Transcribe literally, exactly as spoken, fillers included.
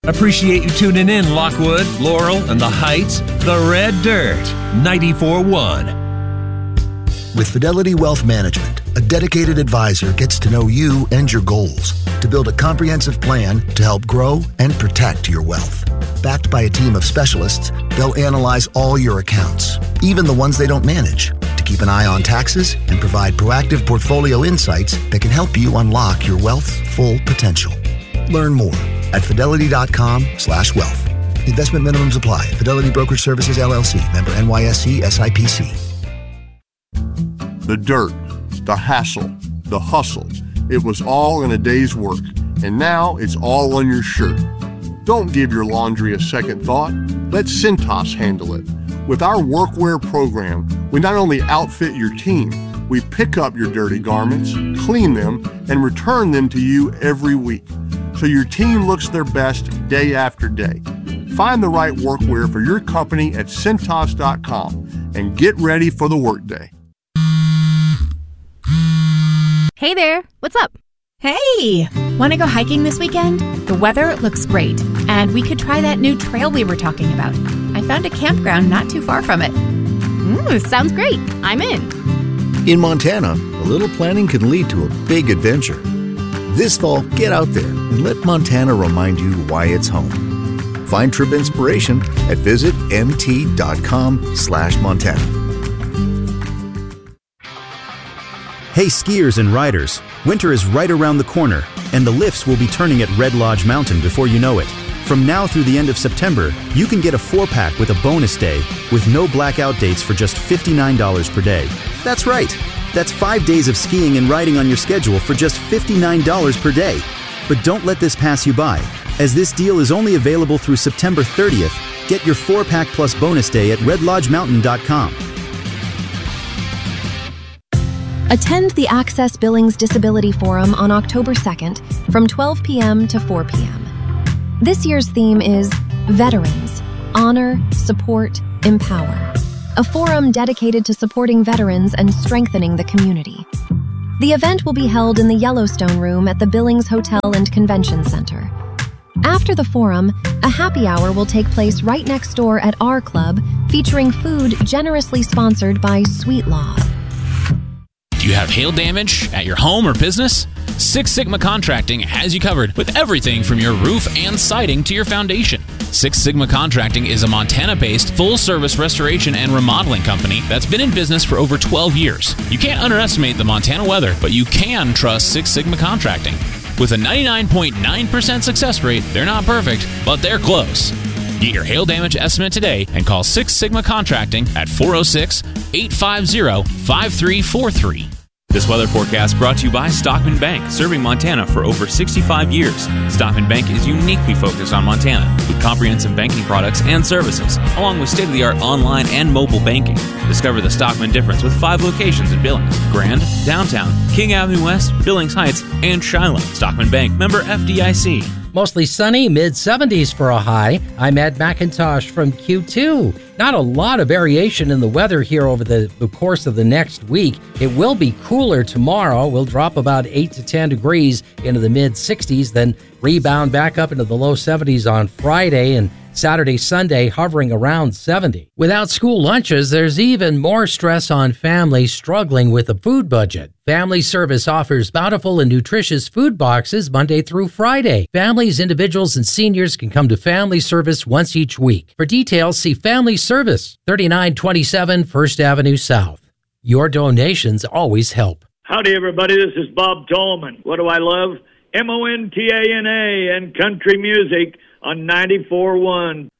Appreciate you tuning in, Lockwood, Laurel, and the Heights. The Red Dirt, ninety-four point one. With Fidelity Wealth Management, a dedicated advisor gets to know you and your goals to build a comprehensive plan to help grow and protect your wealth. Backed by a team of specialists, they'll analyze all your accounts, even the ones they don't manage, to keep an eye on taxes and provide proactive portfolio insights that can help you unlock your wealth's full potential. Learn more at fidelity.com slash wealth. Investment minimums apply. Fidelity Brokerage Services, L L C. Member N Y S E S I P C. The dirt, the hassle, the hustle. It was all in a day's work, and now it's all on your shirt. Don't give your laundry a second thought. Let Cintas handle it. With our workwear program, we not only outfit your team, we pick up your dirty garments, clean them, and return them to you every week, so your team looks their best day after day. Find the right workwear for your company at Cintas dot com and get ready for the workday. Hey there, what's up? Hey, want to go hiking this weekend? The weather looks great, and we could try that new trail we were talking about. I found a campground not too far from it. Ooh, sounds great. I'm in. In Montana, a little planning can lead to a big adventure. This fall, get out there and let Montana remind you why it's home. Find trip inspiration at visit mt.com slash Montana. Hey skiers and riders, winter is right around the corner, and the lifts will be turning at Red Lodge Mountain before you know it. From now through the end of September, you can get a four-pack with a bonus day with no blackout dates for just fifty-nine dollars per day. That's right. That's five days of skiing and riding on your schedule for just fifty-nine dollars per day. But don't let this pass you by. As this deal is only available through September thirtieth, get your four-pack plus bonus day at red lodge mountain dot com. Attend the Access Billings Disability Forum on October second from twelve p.m. to four p.m. This year's theme is Veterans, Honor, Support, Empower, a forum dedicated to supporting veterans and strengthening the community. The event will be held in the Yellowstone Room at the Billings Hotel and Convention Center. After the forum, a happy hour will take place right next door at our club, featuring food generously sponsored by Sweet Law. Do you have hail damage at your home or business? Six Sigma Contracting has you covered with everything from your roof and siding to your foundation. Six Sigma Contracting is a Montana-based full-service restoration and remodeling company that's been in business for over twelve years. You can't underestimate the Montana weather, but you can trust Six Sigma Contracting. With a ninety-nine point nine percent success rate, they're not perfect, but they're close. Get your hail damage estimate today and call Six Sigma Contracting at four oh six, eight five zero, five three four three. This weather forecast brought to you by Stockman Bank, serving Montana for over sixty-five years. Stockman Bank is uniquely focused on Montana with comprehensive banking products and services, along with state-of-the-art online and mobile banking. Discover the Stockman difference with five locations in Billings, Grand, Downtown, King Avenue West, Billings Heights, and Shiloh. Stockman Bank, member F D I C. Mostly sunny, mid seventies for a high. I'm Ed McIntosh from Q two. Not a lot of variation in the weather here over the, the course of the next week. It will be cooler tomorrow. We'll drop about eight to ten degrees into the mid sixties, then rebound back up into the low seventies on Friday, and Saturday, Sunday hovering around seventy. Without school lunches, there's even more stress on families struggling with a food budget. Family Service offers bountiful and nutritious food boxes Monday through Friday. Families, individuals, and seniors can come to Family Service once each week. For details, see Family Service, thirty-nine twenty-seven First Avenue South. Your donations always help. Howdy, everybody. This is Bob Tolman. What do I love? M O N T A N A and country music on ninety-four point one.